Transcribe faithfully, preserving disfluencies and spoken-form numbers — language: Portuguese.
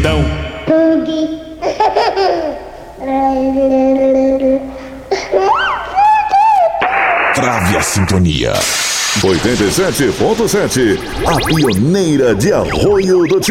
Então. Trave a sintonia. oitenta e sete ponto sete, a pioneira de Arroio do